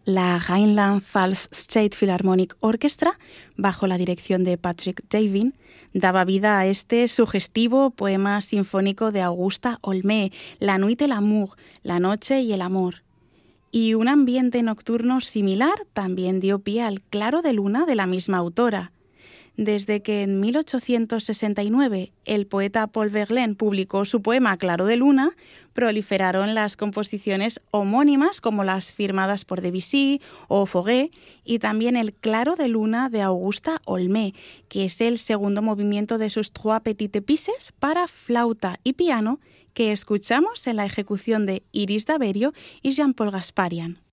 la Rheinland-Pfalz State Philharmonic Orchestra, bajo la dirección de Patrick Davin, daba vida a este sugestivo poema sinfónico de Augusta Olmé, La Nuit et l'amour, La noche y el amor. Y un ambiente nocturno similar también dio pie al Claro de Luna de la misma autora. Desde que en 1869 el poeta Paul Verlaine publicó su poema Claro de Luna, proliferaron las composiciones homónimas como las firmadas por Debussy o Fauré y también el Claro de Luna de Augusta Olmé, que es el segundo movimiento de sus Trois Petites Pièces para flauta y piano que escuchamos en la ejecución de Iris Daverio y Jean-Paul Gasparian.